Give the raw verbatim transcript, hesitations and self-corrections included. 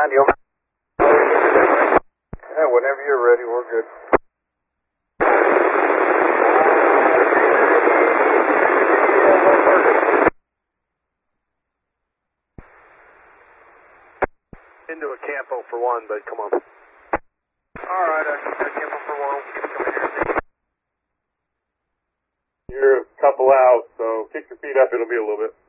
ninety, over. Yeah, whenever you're ready, we're good. Into a campo for one, but come on. Alright, I got campo for one. Come here. You're a couple out, so kick your feet up, it'll be a little bit.